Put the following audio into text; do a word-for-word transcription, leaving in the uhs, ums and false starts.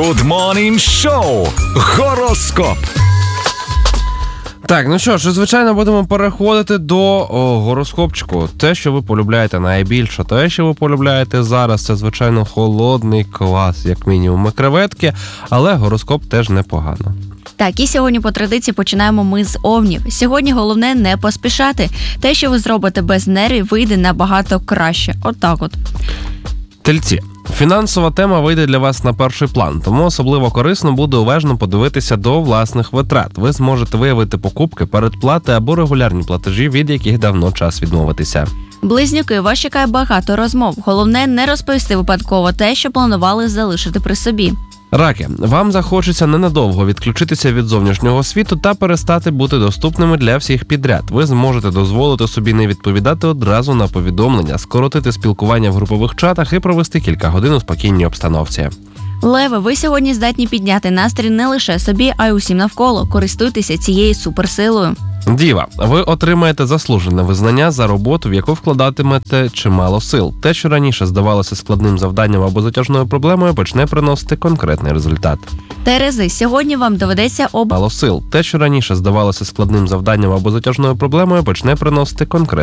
Good Morning Show. Гороскоп. Так, ну що ж, звичайно, будемо переходити до о, гороскопчику. Те, що ви полюбляєте найбільше, те, що ви полюбляєте зараз, це, звичайно, холодний квас, як мінімум, і креветки, але гороскоп теж непогано. Так, і сьогодні по традиції починаємо ми з овнів. Сьогодні головне не поспішати. Те, що ви зробите без нервів, вийде набагато краще. Отак от. Тельці. Фінансова тема вийде для вас на перший план, тому особливо корисно буде уважно подивитися до власних витрат. Ви зможете виявити покупки, передплати або регулярні платежі, від яких давно час відмовитися. Близнюки, вас чекає багато розмов. Головне не розповісти випадково те, що планували залишити при собі. Раки, вам захочеться ненадовго відключитися від зовнішнього світу та перестати бути доступними для всіх підряд. Ви зможете дозволити собі не відповідати одразу на повідомлення, скоротити спілкування в групових чатах і провести кілька годин у спокійній обстановці. Леви, ви сьогодні здатні підняти настрій не лише собі, а й усім навколо. Користуйтеся цією суперсилою. Діва, ви отримаєте заслужене визнання за роботу, в яку вкладатимете чимало сил. Те, що раніше здавалося складним завданням або затяжною проблемою, почне приносити конкретний результат. Терези, сьогодні вам доведеться об... Мало сил. Те, що раніше здавалося складним завданням або затяжною проблемою, почне приносити конкретний